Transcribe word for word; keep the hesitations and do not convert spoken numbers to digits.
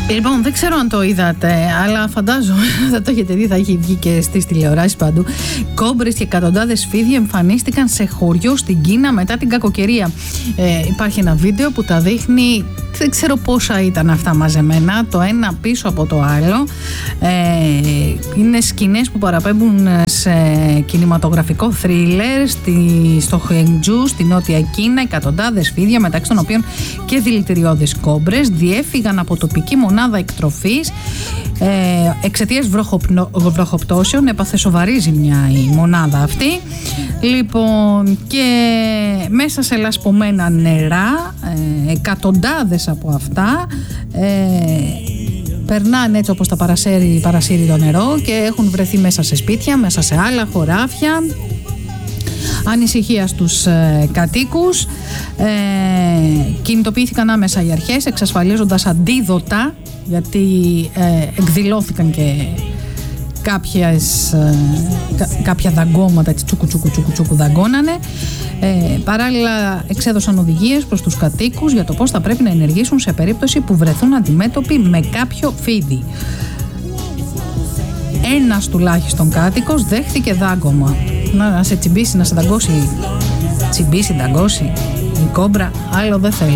Λοιπόν, δεν ξέρω αν το είδατε, αλλά φαντάζομαι θα το έχετε δει, θα έχει βγει και στις τηλεοράσεις παντού. Κόμπρες και εκατοντάδες φίδια εμφανίστηκαν σε χωριό στην Κίνα μετά την κακοκαιρία. Ε, υπάρχει ένα βίντεο που τα δείχνει, δεν ξέρω πόσα ήταν αυτά μαζεμένα, το ένα πίσω από το άλλο. Ε, είναι σκηνές που παραπέμπουν σε κινηματογραφικό θρίλερ στη, στο Χενγκτζού, στη Νότια Κίνα. Εκατοντάδες φίδια, μεταξύ των οποίων και δηλητηριώδεις κόμπρες, διέφυγαν από τοπική μονάδα εκτροφής ε, εξαιτίας βροχοπνο, βροχοπτώσεων. Έπαθε σοβαρή ζημιά η μονάδα αυτή. Λοιπόν, και μέσα σε λασπωμένα νερά, ε, εκατοντάδες από αυτά ε, περνάνε έτσι όπως τα παρασύρει, παρασύρει το νερό και έχουν βρεθεί μέσα σε σπίτια, μέσα σε άλλα χωράφια. Ανησυχία στους ε, κατοίκους. Ε, κινητοποιήθηκαν άμεσα οι αρχές, εξασφαλίζοντας αντίδοτα, γιατί ε, εκδηλώθηκαν και κάποιες, ε, κα, κάποια δαγκώματα, έτσι, τσούκου τσούκου τσούκου τσούκου δαγκώνανε. Ε, παράλληλα εξέδωσαν οδηγίες προς τους κατοίκους για το πώς θα πρέπει να ενεργήσουν σε περίπτωση που βρεθούν αντιμέτωποι με κάποιο φίδι. Ένας τουλάχιστον κάτοικος δέχθηκε δάγκωμα. Να, να σε τσιμπήσει, να σε δαγκώσει, τσιμπήσει, δαγκώσει η κόμπρα, άλλο δεν θέλει.